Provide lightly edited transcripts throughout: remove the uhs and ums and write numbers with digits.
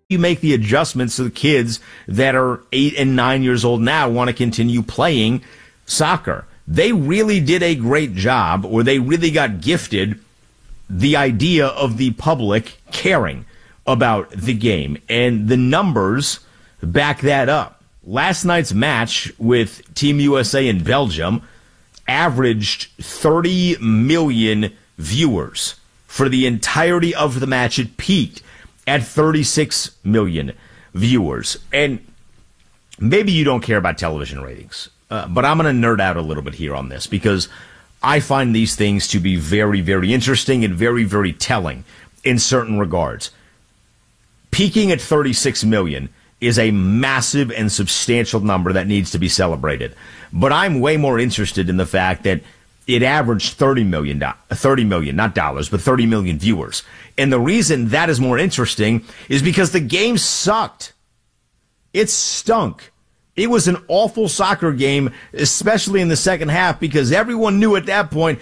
you make the adjustments so the kids that are 8 and 9 years old now want to continue playing soccer? They really did a great job, or they really got gifted the idea of the public caring about the game. And the numbers back that up. Last night's match with Team USA and Belgium averaged 30 million viewers for the entirety of the match. It peaked at 36 million viewers. And maybe you don't care about television ratings, but I'm going to nerd out a little bit here on this because I find these things to be very, very interesting and very, very telling in certain regards. Peaking at 36 million is a massive and substantial number that needs to be celebrated. But I'm way more interested in the fact that it averaged 30 million, not dollars, but 30 million viewers. And the reason that is more interesting is because the game sucked. It stunk. It was an awful soccer game, especially in the second half, because everyone knew at that point,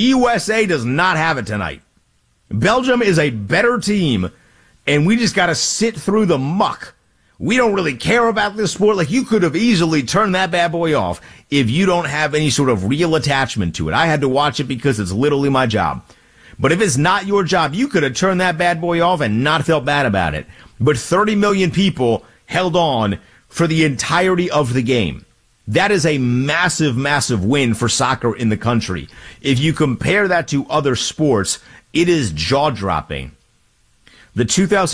USA does not have it tonight. Belgium is a better team, and we just got to sit through the muck. We don't really care about this sport. Like, you could have easily turned that bad boy off if you don't have any sort of real attachment to it. I had to watch it because it's literally my job. But if it's not your job, you could have turned that bad boy off and not felt bad about it. But 30 million people held on for the entirety of the game. That is a massive, massive win for soccer in the country. If you compare that to other sports, it is jaw-dropping. The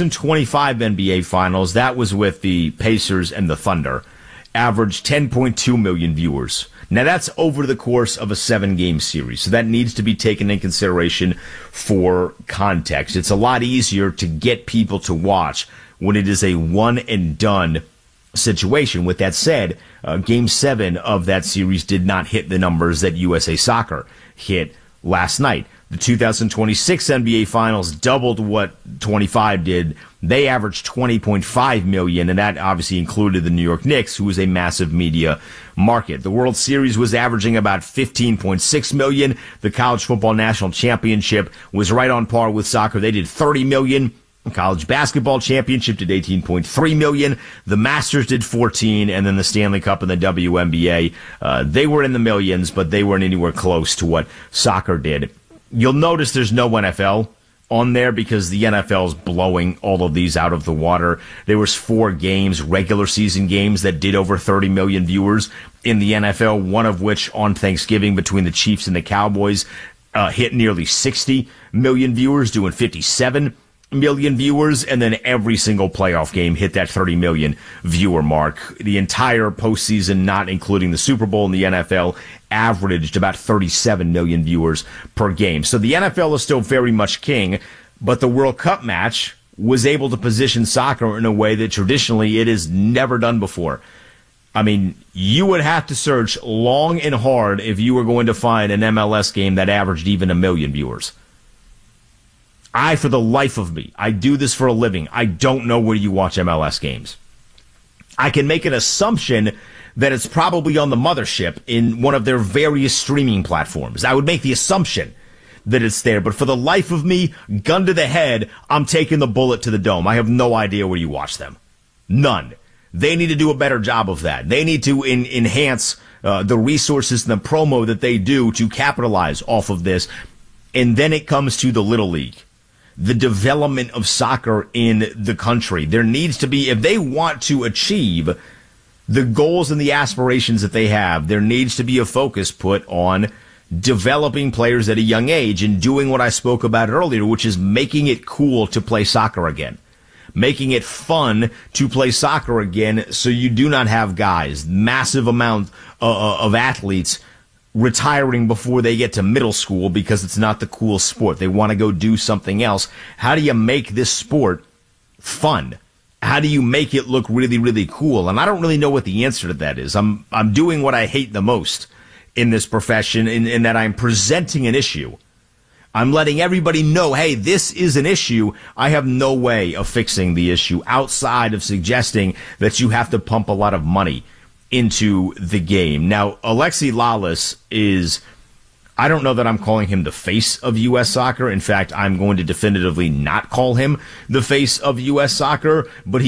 2025 NBA Finals, that was with the Pacers and the Thunder, averaged 10.2 million viewers. Now, that's over the course of a 7-game series, so that needs to be taken in consideration for context. It's a lot easier to get people to watch when it is a one-and-done situation. With that said, Game 7 of that series did not hit the numbers that USA Soccer hit last night. The 2026 NBA Finals doubled what 25 did. They averaged 20.5 million, and that obviously included the New York Knicks, who is a massive media market. The World Series was averaging about 15.6 million. The College Football National Championship was right on par with soccer. They did 30 million. The College Basketball Championship did 18.3 million. The Masters did 14, and then the Stanley Cup and the WNBA, they were in the millions, but they weren't anywhere close to what soccer did. You'll notice there's no NFL on there because the NFL is blowing all of these out of the water. There was 4 games, regular season games, that did over 30 million viewers in the NFL, one of which on Thanksgiving between the Chiefs and the Cowboys hit nearly 60 million viewers, doing 57 million viewers, and then every single playoff game hit that 30 million viewer mark. The entire postseason, not including the Super Bowl in the NFL, averaged about 37 million viewers per game. So the NFL is still very much king, but the World Cup match was able to position soccer in a way that traditionally it has never done before. I mean, you would have to search long and hard if you were going to find an MLS game that averaged even 1 million viewers. For the life of me, I do this for a living. I don't know where you watch MLS games. I can make an assumption that it's probably on the mothership in one of their various streaming platforms. I would make the assumption that it's there, but for the life of me, gun to the head, I'm taking the bullet to the dome. I have no idea where you watch them. None. They need to do a better job of that. They need to enhance the resources and the promo that they do to capitalize off of this. And then it comes to the Little League. The development of soccer in the country. There needs to be, if they want to achieve the goals and the aspirations that they have, there needs to be a focus put on developing players at a young age and doing what I spoke about earlier, which is making it cool to play soccer again. Making it fun to play soccer again so you do not have guys, massive amount of athletes retiring before they get to middle school because it's not the cool sport. They want to go do something else. How do you make this sport fun? How do you make it look really, really cool? And I don't really know what the answer to that is. I'm doing what I hate the most in this profession in that I'm presenting an issue. I'm letting everybody know, hey, this is an issue. I have no way of fixing the issue outside of suggesting that you have to pump a lot of money into the game. Now, Alexi Lalas is I don't know that I'm calling him the face of U.S. soccer. In fact, I'm going to definitively not call him the face of U.S. soccer, but he